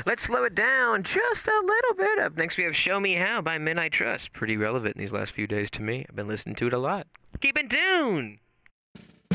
Let's slow it down just a little bit. Up next, we have Show Me How by Midnight Trust. Pretty relevant in these last few days to me. I've been listening to it a lot. Keep in tune!